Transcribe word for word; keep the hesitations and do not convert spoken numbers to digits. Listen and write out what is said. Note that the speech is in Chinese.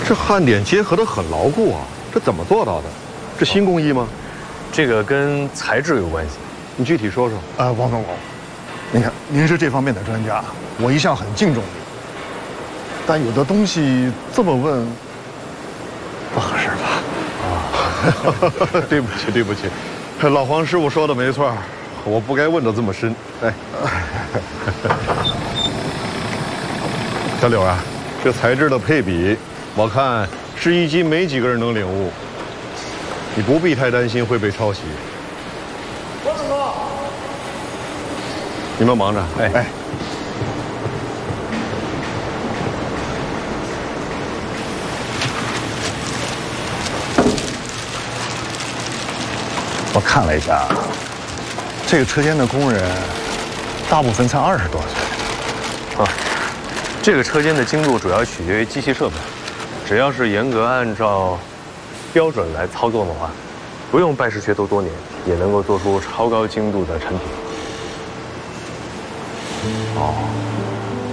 这焊点结合得很牢固啊，这怎么做到的？这新工艺吗？ 这个跟材质有关系。 你具体说说。 呃，王总工，您看您是这方面的专家，我一向很敬重您。但有的东西这么问，不合适吧？ 啊，对不起，对不起，老黄师傅说的没错，我不该问得这么深。哎，小柳啊，这材质的配比，我看试衣机没几个人能领悟，你不必太担心会被抄袭。 王总工， 你们忙着。哎哎。 我看了一下，这个车间的工人大部分才二十多岁。 啊，这个车间的精度主要取决于机器设备，只要是严格按照标准来操作的话，不用拜师学徒多年，也能够做出超高精度的产品。 哦。